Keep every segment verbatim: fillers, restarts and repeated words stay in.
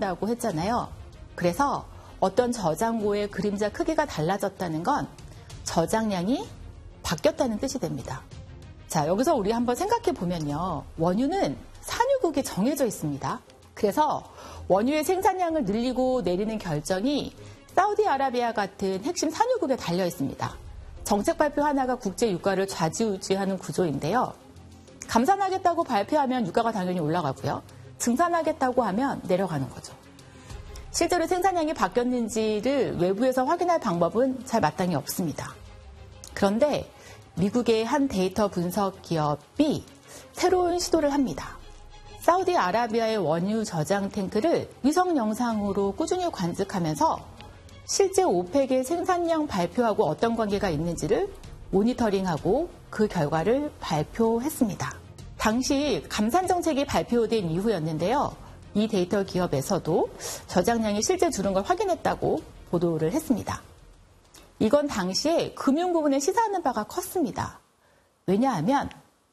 발표한다고 했잖아요. 그래서 어떤 저장고의 그림자 크기가 달라졌다는 건 저장량이 바뀌었다는 뜻이 됩니다. 자, 여기서 우리 한번 생각해 보면요. 원유는 산유국에 정해져 있습니다. 그래서 원유의 생산량을 늘리고 내리는 결정이 사우디아라비아 같은 핵심 산유국에 달려 있습니다. 정책 발표 하나가 국제 유가를 좌지우지하는 구조인데요. 감산하겠다고 발표하면 유가가 당연히 올라가고요. 증산하겠다고 하면 내려가는 거죠. 실제로 생산량이 바뀌었는지를 외부에서 확인할 방법은 잘 마땅히 없습니다. 그런데 미국의 한 데이터 분석 기업이 새로운 시도를 합니다. 사우디아라비아의 원유 저장 탱크를 위성 영상으로 꾸준히 관측하면서 실제 오펙의 생산량 발표하고 어떤 관계가 있는지를 모니터링하고 그 결과를 발표했습니다. 당시 감산 정책이 발표된 이후였는데요. 이 데이터 기업에서도 저장량이 실제 줄은 걸 확인했다고 보도를 했습니다. 이건 당시에 금융 부분에 시사하는 바가 컸습니다. 왜냐하면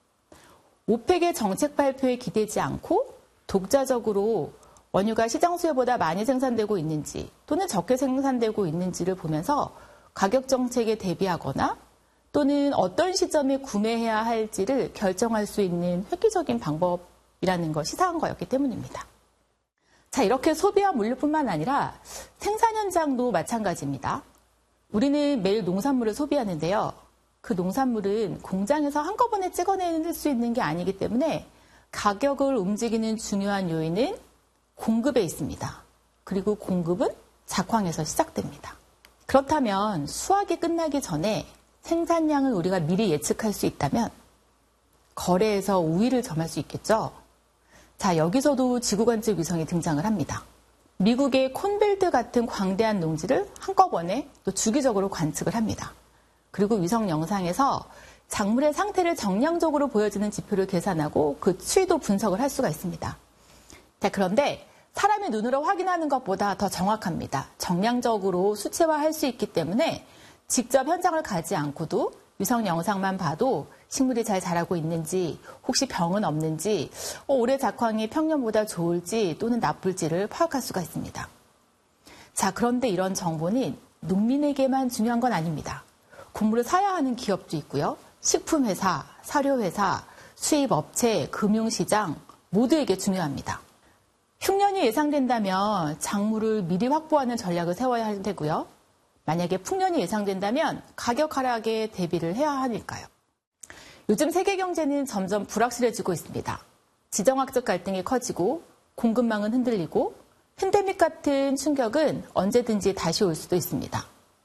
오펙의 정책 발표에 기대지 않고 독자적으로 원유가 시장 수요보다 많이 생산되고 있는지 또는 적게 생산되고 있는지를 보면서 가격 정책에 대비하거나 또는 어떤 시점에 구매해야 할지를 결정할 수 있는 획기적인 방법이라는 걸 시사한 거였기 때문입니다. 자, 이렇게 소비와 물류뿐만 아니라 생산 현장도 마찬가지입니다. 우리는 매일 농산물을 소비하는데요. 그 농산물은 공장에서 한꺼번에 찍어낼 수 있는 게 아니기 때문에 가격을 움직이는 중요한 요인은 공급에 있습니다. 그리고 공급은 작황에서 시작됩니다. 그렇다면 수확이 끝나기 전에 생산량을 우리가 미리 예측할 수 있다면 거래에서 우위를 점할 수 있겠죠. 자, 여기서도 지구관측 위성이 등장을 합니다. 미국의 콘벨트 같은 광대한 농지를 한꺼번에 또 주기적으로 관측을 합니다. 그리고 위성 영상에서 작물의 상태를 정량적으로 보여주는 지표를 계산하고 그 추이도 분석을 할 수가 있습니다. 자, 그런데 사람의 눈으로 확인하는 것보다 더 정확합니다. 정량적으로 수치화할 수 있기 때문에 직접 현장을 가지 않고도 위성 영상만 봐도 식물이 잘 자라고 있는지, 혹시 병은 없는지, 어, 올해 작황이 평년보다 좋을지 또는 나쁠지를 파악할 수가 있습니다. 자, 그런데 이런 정보는 농민에게만 중요한 건 아닙니다. 곡물을 사야 하는 기업도 있고요. 식품회사, 사료회사, 수입업체, 금융시장 모두에게 중요합니다. 흉년이 예상된다면 작물을 미리 확보하는 전략을 세워야 할 테고요. 만약에 풍년이 예상된다면 가격 하락에 대비를 해야 하니까요. 요즘 세계 경제는 점점 불확실해지고 있습니다. 지정학적 갈등이 커지고 공급망은 흔들리고 팬데믹 같은 충격은 언제든지 다시 올 수도 있습니다.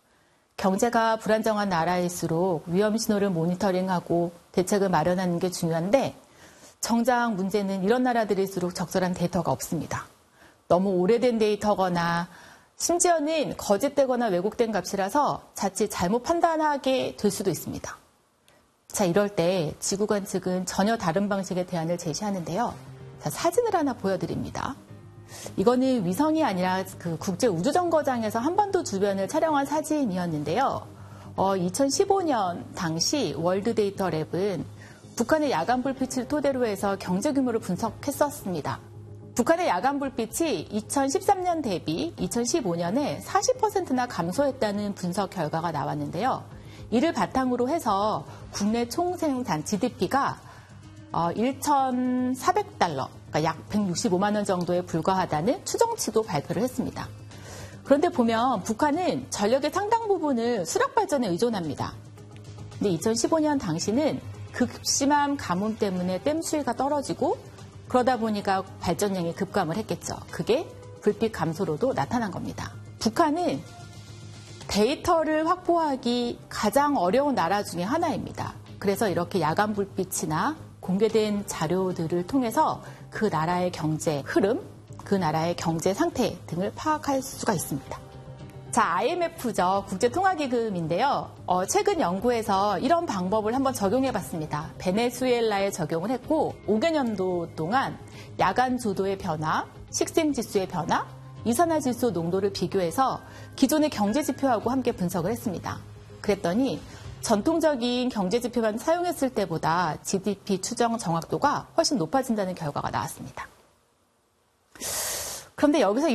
경제가 불안정한 나라일수록 위험 신호를 모니터링하고 대책을 마련하는 게 중요한데 정작 문제는 이런 나라들일수록 적절한 데이터가 없습니다. 너무 오래된 데이터거나 심지어는 거짓되거나 왜곡된 값이라서 자칫 잘못 판단하게 될 수도 있습니다. 자, 이럴 때 지구관 측은 전혀 다른 방식의 대안을 제시하는데요. 자, 사진을 하나 보여드립니다. 이거는 위성이 아니라 그 국제우주정거장에서 한반도 주변을 촬영한 사진이었는데요. 어, 이천십오 년 당시 월드데이터랩은 북한의 야간 불빛을 토대로 해서 경제 규모를 분석했었습니다. 북한의 야간 불빛이 이천십삼 년 대비 이천십오 년에 사십 퍼센트나 감소했다는 분석 결과가 나왔는데요. 이를 바탕으로 해서 국내 총생산 지디피가 천사백 달러, 그러니까 약 백육십오만 원 정도에 불과하다는 추정치도 발표를 했습니다. 그런데 보면 북한은 전력의 상당 부분을 수력 발전에 의존합니다. 근데 이천십오 년 당시는 극심한 가뭄 때문에 댐 수위가 떨어지고 그러다 보니까 발전량이 급감을 했겠죠. 그게 불빛 감소로도 나타난 겁니다. 북한은 데이터를 확보하기 가장 어려운 나라 중에 하나입니다. 그래서 이렇게 야간 불빛이나 공개된 자료들을 통해서 그 나라의 경제 흐름, 그 나라의 경제 상태 등을 파악할 수가 있습니다. 자, 아이엠에프죠. 국제통화기금인데요. 어, 최근 연구에서 이런 방법을 한번 적용해봤습니다. 베네수엘라에 적용을 했고 오 개년도 동안 야간 조도의 변화, 식생지수의 변화, 이산화질소 농도를 비교해서 기존의 경제지표하고 함께 분석을 했습니다. 그랬더니 전통적인 경제지표만 사용했을 때보다 지디피 추정 정확도가 훨씬 높아진다는 결과가 나왔습니다. 그런데 여기서